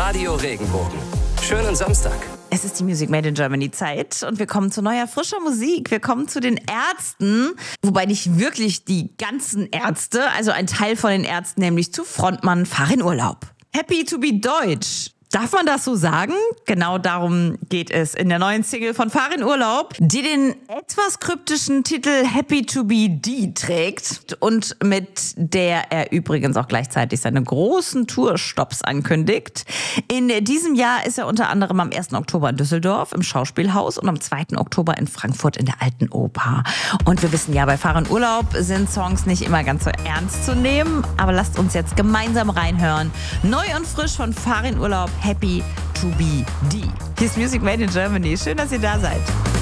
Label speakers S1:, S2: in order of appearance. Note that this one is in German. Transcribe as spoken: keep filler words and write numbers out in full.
S1: Radio Regenbogen. Schönen Samstag.
S2: Es ist die Music Made in Germany Zeit und wir kommen zu neuer, frischer Musik. Wir kommen zu den Ärzten, wobei nicht wirklich die ganzen Ärzte, also ein Teil von den Ärzten, nämlich zu Frontmann Farin Urlaub. Happy to be Deutsch. Darf man das so sagen? Genau darum geht es in der neuen Single von Farin Urlaub, die den etwas kryptischen Titel Happy to be D trägt und mit der er übrigens auch gleichzeitig seine großen Tourstopps ankündigt. In diesem Jahr ist er unter anderem am ersten Oktober in Düsseldorf im Schauspielhaus und am zweiten Oktober in Frankfurt in der Alten Oper. Und wir wissen ja, bei Farin Urlaub sind Songs nicht immer ganz so ernst zu nehmen, aber lasst uns jetzt gemeinsam reinhören. Neu und frisch von Farin Urlaub, Happy to be D. Hier ist Music Made in Germany. Schön, dass ihr da seid.